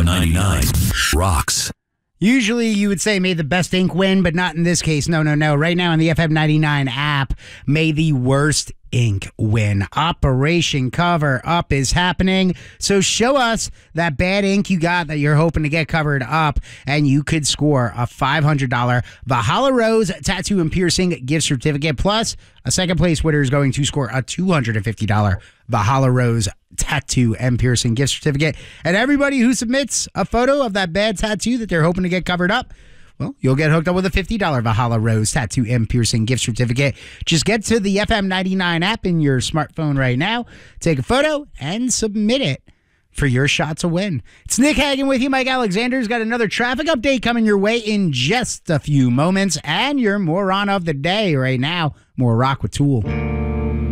FM 99 rocks. Usually you would say may the best ink win, but not in this case. No. Right now in the FM 99 app, may the worst ink win. Operation Cover Up is happening. So show us that bad ink you got that you're hoping to get covered up, and you could score a $500 Valhalla Rose Tattoo and Piercing gift certificate. Plus, a second place winner is going to score a $250 Valhalla Rose Tattoo and Piercing gift certificate. And everybody who submits a photo of that bad tattoo that they're hoping to get covered up, well, you'll get hooked up with a $50 Valhalla Rose Tattoo and Piercing gift certificate. Just get to the FM 99 app in your smartphone right now, take a photo, and submit it for your shot to win. It's Nick Hagan with you. Mike Alexander's got another traffic update coming your way in just a few moments, and your moron of the day right now. More rock with Tool.